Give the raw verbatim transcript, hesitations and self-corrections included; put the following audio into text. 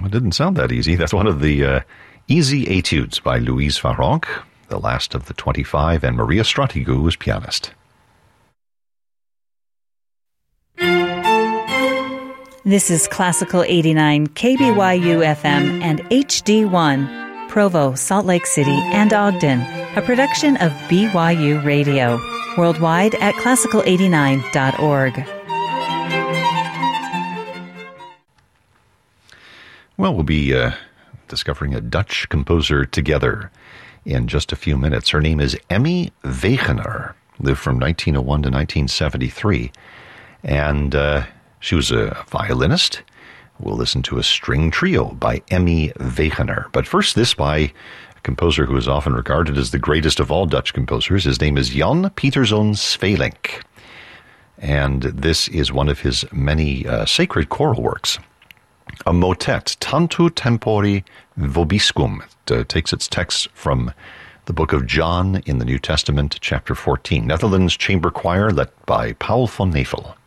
It didn't sound that easy. That's one of the uh, easy etudes by Louise Farrenc, the last of the twenty-five, and Maria Stratigu was pianist. This is Classical eighty-nine, K B Y U F M and H D one, Provo, Salt Lake City, and Ogden, a production of B Y U Radio, worldwide at classical eighty-nine dot org. Well, we'll be uh, discovering a Dutch composer together in just a few minutes. Her name is Emmy Wegener, lived from nineteen oh one to nineteen seventy-three, and uh, she was a violinist. We'll listen to a string trio by Emmy Wegener. But first, this by a composer who is often regarded as the greatest of all Dutch composers. His name is Jan Pieterszoon Sweelinck, and this is one of his many uh, sacred choral works. A motet, Tantu Tempori Vobiscum. It uh, takes its text from the book of John in the New Testament, chapter fourteen. Netherlands Chamber Choir, led by Paul van Nevel.